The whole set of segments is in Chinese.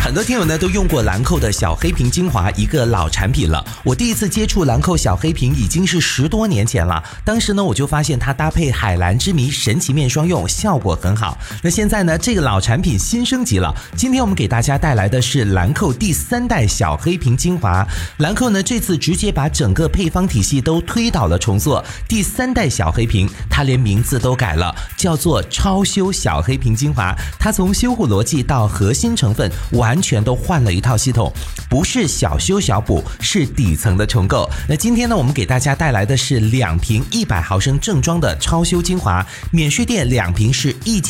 很多听友呢都用过兰蔻的小黑瓶精华，一个老产品了。我第一次接触兰蔻小黑瓶已经是10多年前了，当时呢我就发现它搭配海蓝之谜神奇面霜用效果很好。那现在呢这个老产品新升级了，今天我们给大家带来的是兰蔻第3代小黑瓶精华。兰蔻呢这次直接把整个配方体系都推倒了重做，第3代小黑瓶它连名字都改了，叫做超修小黑瓶精华。它从修护逻辑到核心成分完全都换了一套系统，不是小修小补，是底层的重构。那今天呢我们给大家带来的是2瓶100毫升正装的超修精华，免税店2瓶是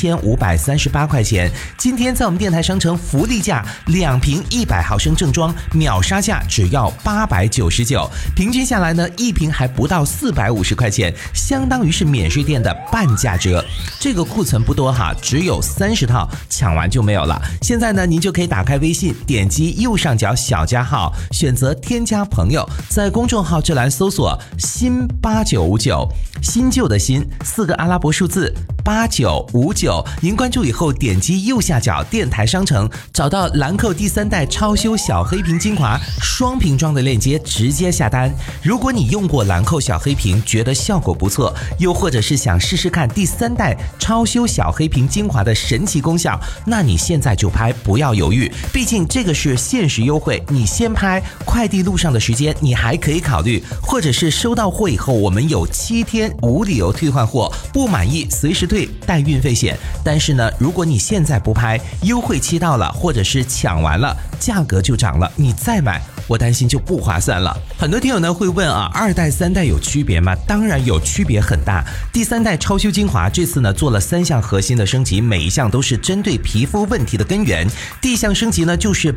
1538块钱，今天在我们电台商城福利价2瓶100毫升正装秒杀价只要899，平均下来呢1瓶还不到450块钱，相当于是免税店的半价折。这个库存不多哈，只有30套，抢完就没有了。现在呢您就可以打开微信，点击右上角小加号，选择添加朋友，在公众号这栏搜索新8959，新旧的新4个阿拉伯数字8959，您关注以后点击右下角电台商城，找到兰蔻第3代超修小黑瓶精华双瓶装的链接，直接下单。如果你用过兰蔻小黑瓶觉得效果不错，又或者是想试试看第3代超修小黑瓶精华的神奇功效，那你现在就拍，不要犹豫，毕竟这个是限时优惠，你先拍，快递路上的时间你还可以考虑，或者是收到货以后我们有7天无理由退换货，不满意随时退，带运费险。但是呢如果你现在不拍，优惠期到了或者是抢完了，价格就涨了，你再买我担心就不划算了。很多听友呢会问啊，2代3代有区别吗？当然有区别很大。第3代超修精华这次呢做了3项核心的升级，每一项都是针对皮肤问题的根源。第一项升级呢就是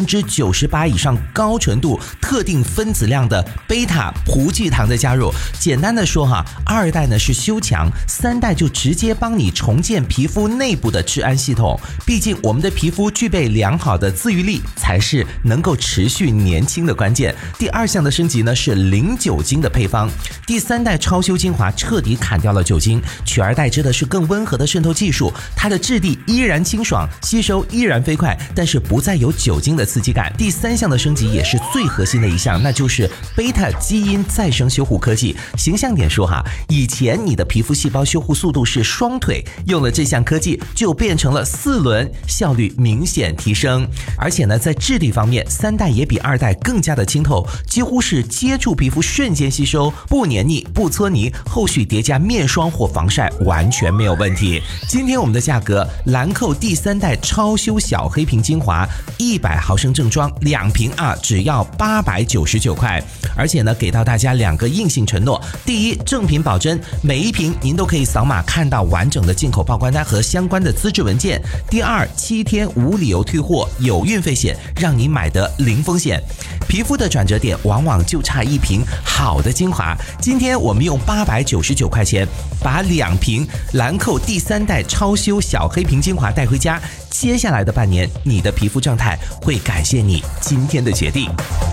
98%以上高纯度特定分子量的贝塔葡聚糖的加入。简单的说哈，2代呢是修强，3代就直接帮你重建皮肤内部的治安系统。毕竟我们的皮肤具备良好的自愈力，才是能够持续年轻的关键。第2项的升级呢是零酒精的配方。第3代超修精华彻底砍掉了酒精，取而代之的是更温和的渗透技术，它的质地依然清爽，吸收依然飞快，但是不再有酒精的刺激感。第3项的升级也是最核心的一项，那就是贝塔基因再生修护科技。形象点说哈，以前你的皮肤细胞修护速度是双腿，用了这项科技就变成了4轮，效率明显提升。而且呢在质地方面，3代也比2代更加的清透，几乎是接触皮肤瞬间吸收，不黏腻不搓泥，后续叠加面霜或防晒完全没有问题。今天我们的价格，兰蔻第3代超修小黑瓶精华100毫升正装2瓶啊，只要899块。而且呢给到大家2个硬性承诺，第一，正品保真，每一瓶您都可以扫码看到完整的进口报关单和相关的资质文件。第2，7天无理由退货，有运费险，让你买得零风险。皮肤的转折点往往就差一瓶好的精华，今天我们用899块钱把2瓶兰蔻第3代超修小黑瓶精华带回家，接下来的半年你的皮肤状态会感谢你今天的决定。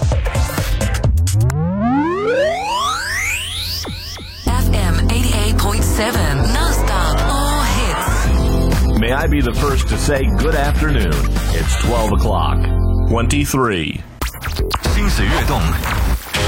FM 88.7 non-stop all hits. May I be the first to say good afternoon? It's 12 o'clock. 23. 心随悦动，